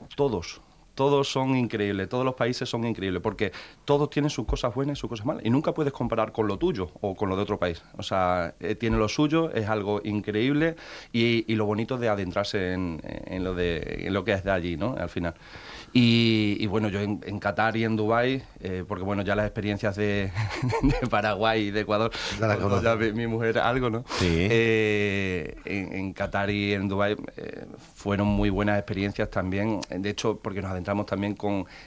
Todos son increíbles, todos los países son increíbles, porque todos tienen sus cosas buenas y sus cosas malas, y nunca puedes comparar con lo tuyo o con lo de otro país. O sea, tiene lo suyo, es algo increíble, y lo bonito de adentrarse en lo que es de allí, ¿no? Al final. Y bueno, yo en Qatar y en Dubái, porque bueno, ya las experiencias de Paraguay y de Ecuador, Ya la ya conozco. mi mujer algo, ¿no? Sí. En Qatar y en Dubái fueron muy buenas experiencias también, de hecho, porque nos adentramos también